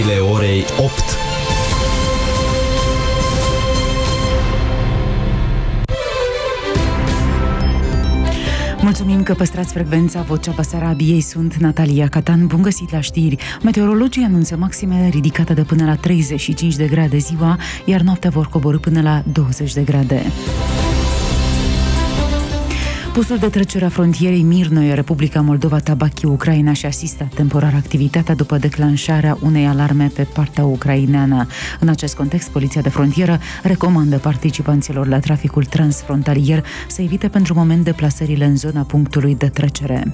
orei 8. Mulțumim că păstrați frecvența Vocea Basarabiei. Sunt Natalia Catan. Bun găsit la știri. Meteorologii anunță maxime ridicate de până la 35 de grade ziua, iar noaptea vor coborî până la 20 de grade. Postul de trecere a frontierei Mirnoie, Republica Moldova, Tabachi, Ucraina și asistă temporar activitatea după declanșarea unei alarme pe partea ucraineană. În acest context, Poliția de Frontieră recomandă participanților la traficul transfrontalier să evite pentru moment deplasările în zona punctului de trecere.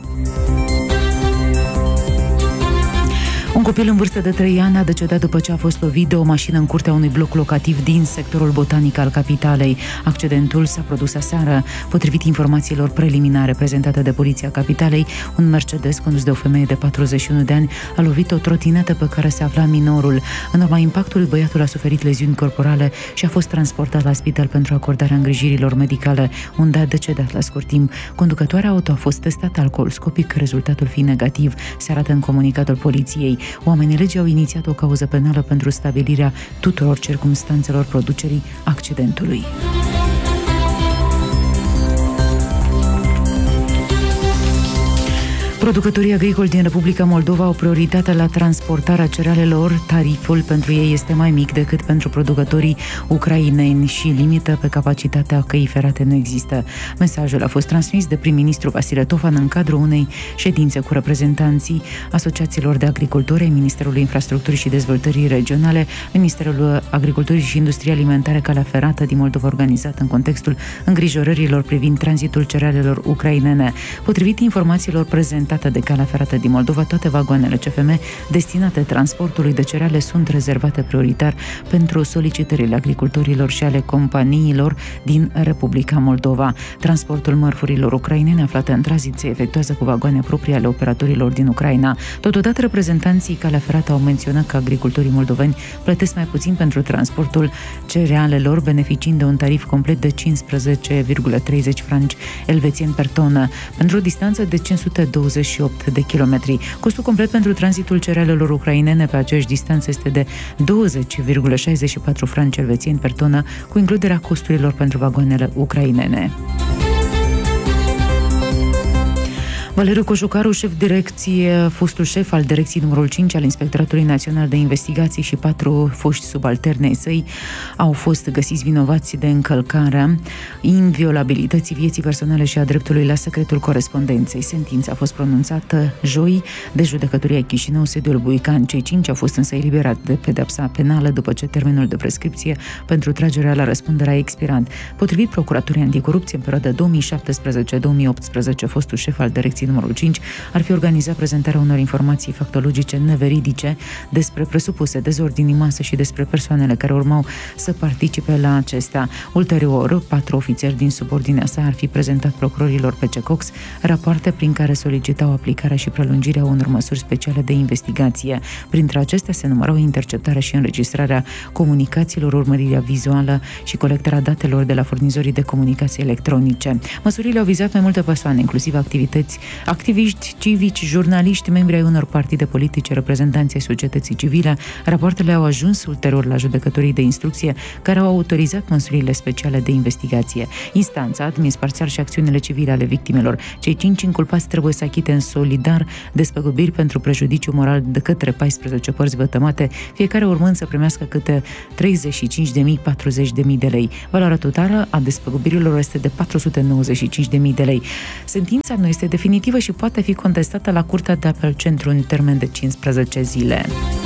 Un copil în vârstă de 3 ani a decedat după ce a fost lovit de o mașină în curtea unui bloc locativ din sectorul botanic al capitalei. Accidentul s-a produs aseară. Potrivit informațiilor preliminare prezentate de Poliția Capitalei, un Mercedes condus de o femeie de 41 de ani a lovit o trotinetă pe care se afla minorul. În urma impactului, băiatul a suferit leziuni corporale și a fost transportat la spital pentru acordarea îngrijirilor medicale, unde a decedat la scurt timp. Conducătoarea auto a fost testată alcoolscopic, rezultatul fiind negativ, se arată în comunicatul poliției. Oamenii legii au inițiat o cauză penală pentru stabilirea tuturor circumstanțelor producerii accidentului. Producătorii agricoli din Republica Moldova au prioritate la transportarea cerealelor. Tariful pentru ei este mai mic decât pentru producătorii ucraineni și limită pe capacitatea căii ferate nu există. Mesajul a fost transmis de prim-ministru Vasile Tofan în cadrul unei ședințe cu reprezentanții asociațiilor de agricultori, Ministerului Infrastructurii și Dezvoltării Regionale, Ministerul Agriculturii și Industriei Alimentare, Calea Ferată din Moldova, organizat în contextul îngrijorărilor privind tranzitul cerealelor ucrainene. Potrivit informațiilor prezentate de Calea Ferată din Moldova, toate vagoanele CFM destinate transportului de cereale sunt rezervate prioritar pentru solicitările agricultorilor și ale companiilor din Republica Moldova. Transportul mărfurilor ucrainene aflate în tranzit se efectuează cu vagoane proprii ale operatorilor din Ucraina. Totodată, reprezentanții Calea Ferată au menționat că agricultorii moldoveni plătesc mai puțin pentru transportul cerealelor, beneficiind de un tarif complet de 15,30 franci elvețieni per tonă pentru o distanță de 528 de kilometri. Costul complet pentru tranzitul cerealelor ucrainene pe aceeași distanță este de 20,64 franci elvețieni per tonă, cu includerea costurilor pentru vagoanele ucrainene. Valeriu Cojocaru, fostul șef al direcției numărul 5 al Inspectoratului Național de Investigații și 4 foști subalterni ai săi au fost găsiți vinovați de încălcarea inviolabilității vieții personale și a dreptului la secretul corespondenței. Sentința a fost pronunțată joi de judecătoria Chișinău, sediul Buican. Cei 5 au fost însă eliberați de pedepsa penală după ce termenul de prescripție pentru tragerea la răspundere a expirat. Potrivit Procuraturii Anticorupție, în perioada 2017-2018, fostul șef al direcției numărul 5 ar fi organizat prezentarea unor informații factologice neveridice despre presupuse dezordini în masă și despre persoanele care urmau să participe la acestea. Ulterior, 4 ofițeri din subordinea sa ar fi prezentat procurorilor PC Cox rapoarte prin care solicitau aplicarea și prelungirea unor măsuri speciale de investigație. Printre acestea se numărau interceptarea și înregistrarea comunicațiilor, urmărirea vizuală și colectarea datelor de la furnizorii de comunicații electronice. Măsurile au vizat mai multe persoane, inclusiv activiști civici, jurnaliști, membri ai unor partide politice, reprezentanți ai societății civile. Rapoartele au ajuns ulterior la judecătorii de instrucție, care au autorizat măsurile speciale de investigație. Instanța a admis parțial și acțiunile civile ale victimelor. Cei 5 inculpați trebuie să achite în solidar despăgubiri pentru prejudiciu moral de către 14 părți vătămate, fiecare urmând să primească câte 35.000-40.000 de lei. Valoarea totală a despăgubirilor este de 495.000 de lei. Sentința nu este definitivă și poate fi contestată la Curtea de Apel Centru în termen de 15 zile.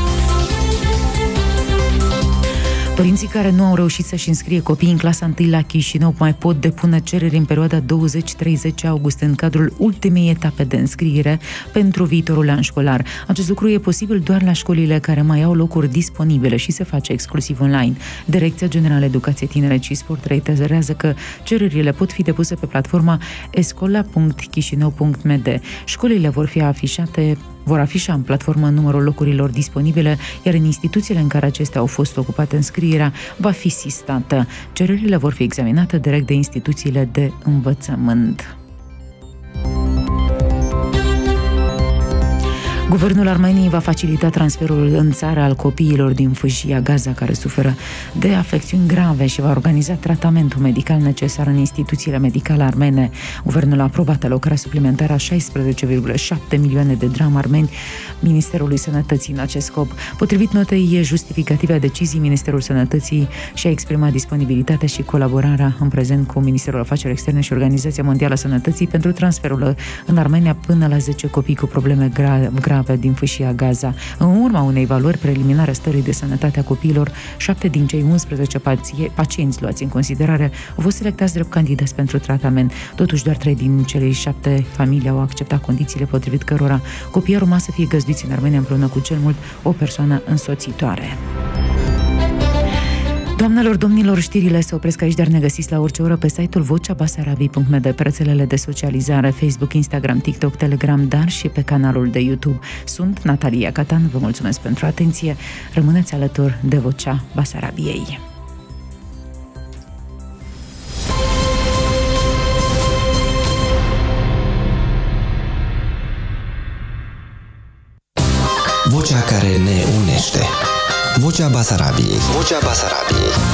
Părinții care nu au reușit să-și înscrie copiii în clasa 1 la Chișinău mai pot depune cereri în perioada 20-30 august în cadrul ultimei etape de înscriere pentru viitorul an școlar. Acest lucru e posibil doar la școlile care mai au locuri disponibile și se face exclusiv online. Direcția Generală Educație, Tineret și Sport reiterează că cererile pot fi depuse pe platforma escola.chișineu.md. Școlile vor afișa în platformă numărul locurilor disponibile, iar în instituțiile în care acestea au fost ocupate înscrierea va fi sistată. Cererile vor fi examinate direct de instituțiile de învățământ. Guvernul Armeniei va facilita transferul în țară al copiilor din Fâșia Gaza care suferă de afecțiuni grave și va organiza tratamentul medical necesar în instituțiile medicale armene. Guvernul a aprobat alocarea suplimentară a 16,7 milioane de drami armeni Ministerului Sănătății în acest scop. Potrivit notei justificative a deciziei, Ministerul Sănătății și-a exprimat disponibilitatea și colaborarea în prezent cu Ministerul Afacerilor Externe și Organizația Mondială a Sănătății pentru transferul în Armenia până la 10 copii cu probleme grave din Fâșia Gaza. În urma unei evaluări preliminare a stării de sănătate a copiilor, 7 din cei 11 pacienți luați în considerare au fost selectați drept candidați pentru tratament. Totuși, doar 3 din cele 7 familii au acceptat condițiile potrivit cărora copiii ar urma să fie găzduiți în Armenia împreună cu cel mult o persoană însoțitoare. Doamnelor, domnilor, știrile se opresc aici, dar ne găsiți la orice oră pe site-ul voceabasarabiei.md, pe rețelele de socializare, Facebook, Instagram, TikTok, Telegram, dar și pe canalul de YouTube. Sunt Natalia Catan, vă mulțumesc pentru atenție, rămâneți alături de Vocea Basarabiei. Vocea care ne unește. Vocea Basarabiei. Vocea Basarabiei.